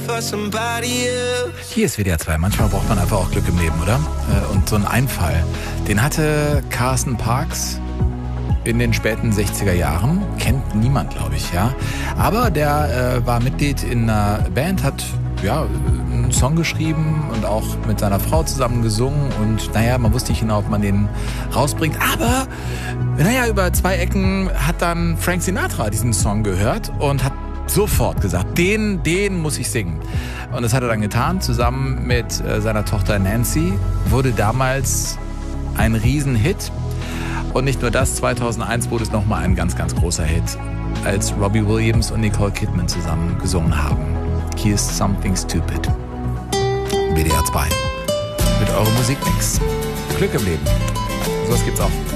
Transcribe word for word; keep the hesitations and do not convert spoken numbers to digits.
for somebody else. Hier ist W D R zwei. Manchmal braucht man einfach auch Glück im Leben, oder? Und so ein Einfall, den hatte Carson Parks in den späten sechziger Jahren. Kennt niemand, glaube ich, ja. Aber der äh, war Mitglied in einer Band, hat ja einen Song geschrieben und auch mit seiner Frau zusammen gesungen. Und naja, man wusste nicht genau, ob man den rausbringt. Aber naja, über zwei Ecken hat dann Frank Sinatra diesen Song gehört und hat sofort gesagt, den, den muss ich singen. Und das hat er dann getan, zusammen mit äh, seiner Tochter Nancy. Wurde damals ein Riesenhit. Und nicht nur das, zweitausendeins wurde es nochmal ein ganz, ganz großer Hit, als Robbie Williams und Nicole Kidman zusammen gesungen haben. Hier ist Something Stupid. W D R zwei. Mit eurem Musikmix. Glück im Leben. Sowas gibt's auch.